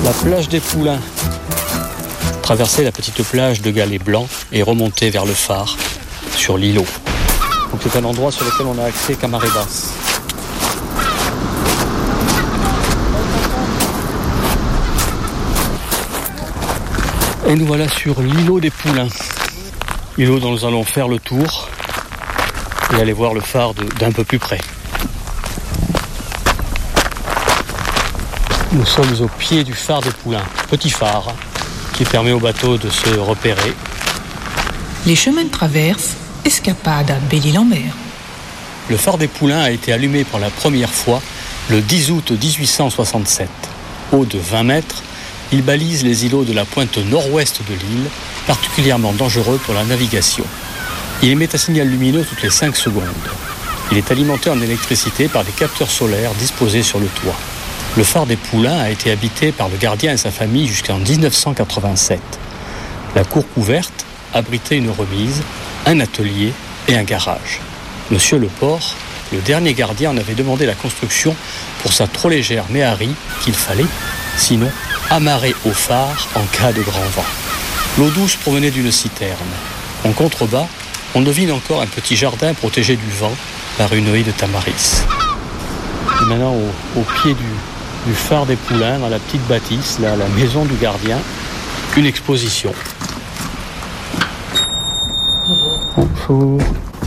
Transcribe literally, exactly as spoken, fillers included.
La plage des Poulains. Traverser la petite plage de galets blancs et remonter vers le phare sur l'îlot. Donc c'est un endroit sur lequel on a accès qu'à marée basse. Et nous voilà sur l'îlot des Poulains. Îlot dont nous allons faire le tour et aller voir le phare de, d'un peu plus près. Nous sommes au pied du phare des Poulains, petit phare qui permet aux bateaux de se repérer. Les chemins de traverse, escapade à Belle-Île-en-Mer. Le phare des Poulains a été allumé pour la première fois le dix août dix-huit cent soixante-sept. Haut de vingt mètres, il balise les îlots de la pointe nord-ouest de l'île, particulièrement dangereux pour la navigation. Il émet un signal lumineux toutes les cinq secondes. Il est alimenté en électricité par des capteurs solaires disposés sur le toit. Le phare des Poulains a été habité par le gardien et sa famille jusqu'en dix-neuf cent quatre-vingt-sept. La cour couverte abritait une remise, un atelier et un garage. Monsieur Leport, le dernier gardien, en avait demandé la construction pour sa trop légère méhari qu'il fallait, sinon, amarrer au phare en cas de grand vent. L'eau douce provenait d'une citerne. En contrebas, on devine encore un petit jardin protégé du vent par une haie de tamaris. Et maintenant, au, au pied du, du phare des Poulains, dans la petite bâtisse, là, la maison du gardien, une exposition. Bonjour.